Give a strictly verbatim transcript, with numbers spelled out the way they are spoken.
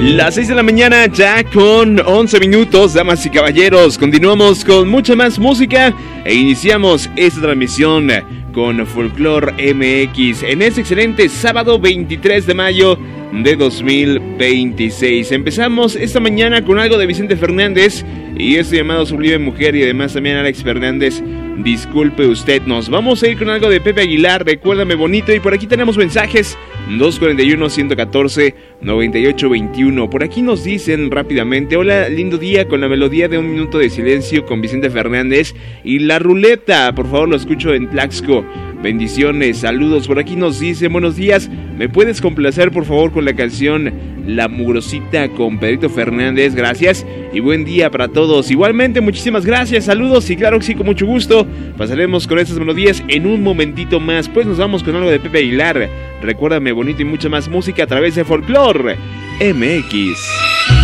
Las seis de la mañana ya con once minutos, damas y caballeros. Continuamos con mucha más música e iniciamos esta transmisión con Folklore M X en este excelente sábado veintitrés de mayo de dos mil veintiséis. Empezamos esta mañana con algo de Vicente Fernández y esto llamado Sublime Mujer, y además también Alex Fernández, Disculpe Usted. Nos vamos a ir con algo de Pepe Aguilar, Recuérdame Bonito, y por aquí tenemos mensajes dos cuarenta y uno, ciento catorce, noventa y ocho veintiuno. Por aquí nos dicen rápidamente: hola, lindo día, con la melodía de Un Minuto de Silencio con Vicente Fernández y La Ruleta, por favor lo escucho en Tlaxco. Bendiciones, saludos. Por aquí nos dicen: buenos días, ¿me puedes complacer por favor con la canción La Mugrosita con Pedrito Fernández? Gracias y buen día para todos. Igualmente, muchísimas gracias, saludos, y claro que sí, con mucho gusto pasaremos con estas melodías en un momentito más. Pues nos vamos con algo de Pepe Aguilar, Recuérdame Bonito, y mucha más música a través de Folklore M X.